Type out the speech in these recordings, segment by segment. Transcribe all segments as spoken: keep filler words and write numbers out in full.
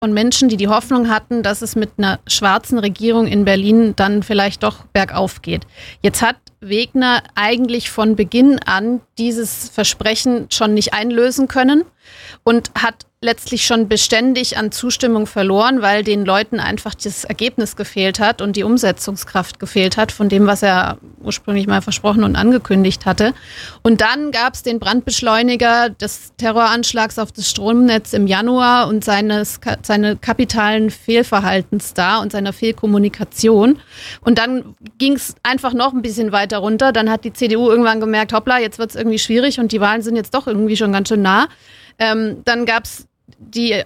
von Menschen, die die Hoffnung hatten, dass es mit einer schwarzen Regierung in Berlin dann vielleicht doch bergauf geht. Jetzt hat Wegner eigentlich von Beginn an dieses Versprechen schon nicht einlösen können und hat letztlich schon beständig an Zustimmung verloren, weil den Leuten einfach das Ergebnis gefehlt hat und die Umsetzungskraft gefehlt hat von dem, was er ursprünglich mal versprochen und angekündigt hatte. Und dann gab es den Brandbeschleuniger des Terroranschlags auf das Stromnetz im Januar und seines, seine kapitalen Fehlverhaltens da und seiner Fehlkommunikation. Und dann ging es einfach noch ein bisschen weiter runter. Dann hat die C D U irgendwann gemerkt, hoppla, jetzt wird es irgendwie schwierig und die Wahlen sind jetzt doch irgendwie schon ganz schön nah. Ähm, dann gab es die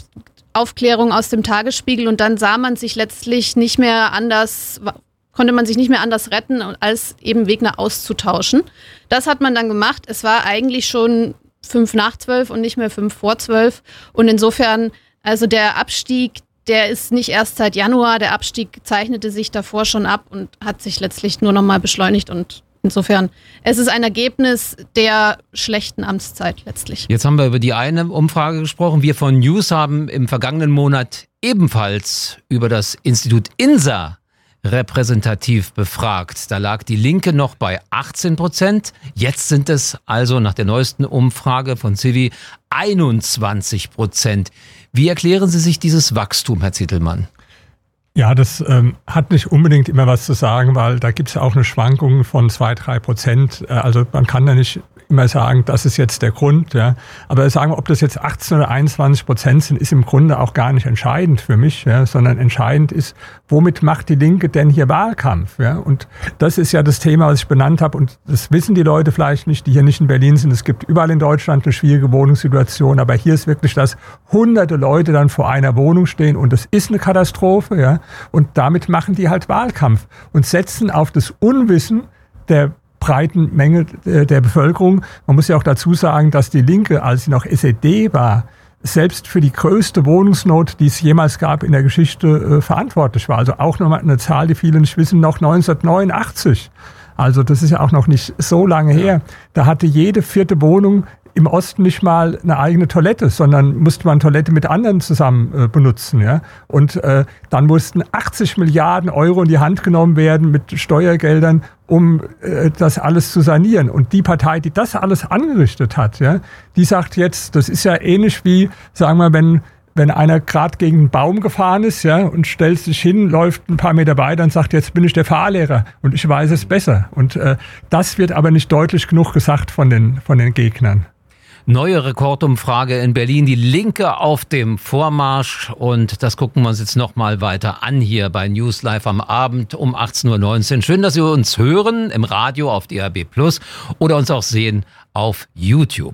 Aufklärung aus dem Tagesspiegel und dann sah man sich letztlich nicht mehr anders, konnte man sich nicht mehr anders retten, als eben Wegner auszutauschen. Das hat man dann gemacht. Es war eigentlich schon fünf nach zwölf und nicht mehr fünf vor zwölf. Und insofern, also der Abstieg, der ist nicht erst seit Januar, der Abstieg zeichnete sich davor schon ab und hat sich letztlich nur noch mal beschleunigt und insofern, es ist ein Ergebnis der schlechten Amtszeit letztlich. Jetzt haben wir über die eine Umfrage gesprochen. Wir von News haben im vergangenen Monat ebenfalls über das Institut INSA repräsentativ befragt. Da lag die Linke noch bei achtzehn Prozent. Jetzt sind es also nach der neuesten Umfrage von Civi einundzwanzig Prozent. Wie erklären Sie sich dieses Wachstum, Herr Zitelmann? Ja, das ähm, hat nicht unbedingt immer was zu sagen, weil da gibt es ja auch eine Schwankung von zwei, drei Prozent. Äh, also man kann da nicht immer sagen, das ist jetzt der Grund. Ja. Aber sagen wir, ob das jetzt achtzehn oder einundzwanzig Prozent sind, ist im Grunde auch gar nicht entscheidend für mich, ja, sondern entscheidend ist, womit macht die Linke denn hier Wahlkampf? Ja. Und das ist ja das Thema, was ich benannt habe. Und das wissen die Leute vielleicht nicht, die hier nicht in Berlin sind. Es gibt überall in Deutschland eine schwierige Wohnungssituation. Aber hier ist wirklich, dass hunderte Leute dann vor einer Wohnung stehen. Und das ist eine Katastrophe. Ja. Und damit machen die halt Wahlkampf und setzen auf das Unwissen der breiten Menge der Bevölkerung. Man muss ja auch dazu sagen, dass die Linke, als sie noch S E D war, selbst für die größte Wohnungsnot, die es jemals gab in der Geschichte, äh, verantwortlich war. Also auch nochmal eine Zahl, die viele nicht wissen, noch neunzehnhundertneunundachtzig. Also das ist ja auch noch nicht so lange her. Da hatte jede vierte Wohnung im Osten nicht mal eine eigene Toilette, sondern musste man Toilette mit anderen zusammen äh, benutzen. Ja? Und äh, dann mussten achtzig Milliarden Euro in die Hand genommen werden mit Steuergeldern, um äh, das alles zu sanieren. Und die Partei, die das alles angerichtet hat, ja, die sagt jetzt, das ist ja ähnlich wie, sagen wir, wenn wenn einer gerade gegen einen Baum gefahren ist, ja, und stellt sich hin, läuft ein paar Meter weiter und sagt, jetzt bin ich der Fahrlehrer und ich weiß es besser. Und äh, das wird aber nicht deutlich genug gesagt von den von den Gegnern. Neue Rekordumfrage in Berlin, die Linke auf dem Vormarsch und das gucken wir uns jetzt nochmal weiter an hier bei News Live am Abend um achtzehn Uhr neunzehn. Schön, dass Sie uns hören im Radio auf D A B Plus oder uns auch sehen auf YouTube.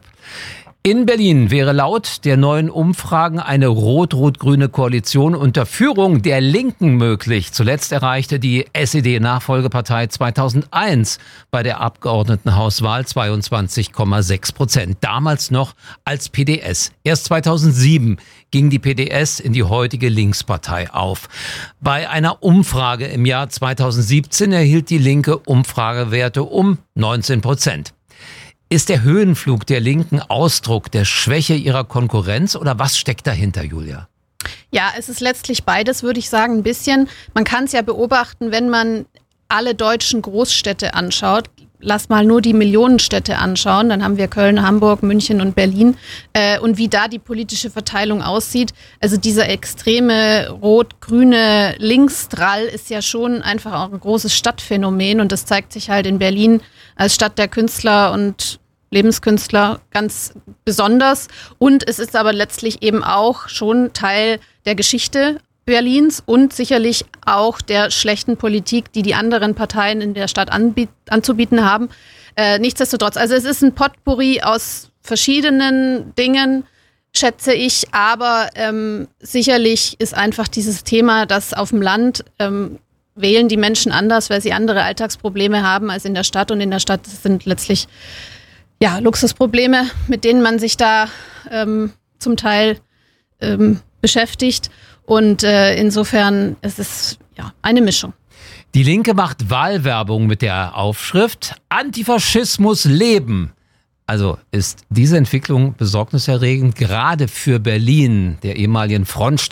In Berlin wäre laut der neuen Umfragen eine rot-rot-grüne Koalition unter Führung der Linken möglich. Zuletzt erreichte die S E D-Nachfolgepartei zweitausendeins bei der Abgeordnetenhauswahl zweiundzwanzig Komma sechs Prozent. Damals noch als P D S. Erst zweitausendsieben ging die P D S in die heutige Linkspartei auf. Bei einer Umfrage im Jahr zweitausendsiebzehn erhielt die Linke Umfragewerte um neunzehn Prozent. Ist der Höhenflug der Linken Ausdruck der Schwäche ihrer Konkurrenz oder was steckt dahinter, Julia? Ja, es ist letztlich beides, würde ich sagen, ein bisschen. Man kann es ja beobachten, wenn man alle deutschen Großstädte anschaut. Lass mal nur die Millionenstädte anschauen, dann haben wir Köln, Hamburg, München und Berlin äh, und wie da die politische Verteilung aussieht. Also dieser extreme rot-grüne Linksdrall ist ja schon einfach auch ein großes Stadtphänomen und das zeigt sich halt in Berlin als Stadt der Künstler und Lebenskünstler ganz besonders. Und es ist aber letztlich eben auch schon Teil der Geschichte Berlins und sicherlich auch der schlechten Politik, die die anderen Parteien in der Stadt anbiet- anzubieten haben. Äh, nichtsdestotrotz, also es ist ein Potpourri aus verschiedenen Dingen, schätze ich, aber ähm, sicherlich ist einfach dieses Thema, dass auf dem Land ähm, wählen die Menschen anders, weil sie andere Alltagsprobleme haben als in der Stadt und in der Stadt sind letztlich ja, Luxusprobleme, mit denen man sich da ähm, zum Teil ähm, beschäftigt. Und äh, insofern ist es ja eine Mischung. Die Linke macht Wahlwerbung mit der Aufschrift Antifaschismus leben. Also ist diese Entwicklung besorgniserregend, gerade für Berlin, der ehemaligen Frontstadt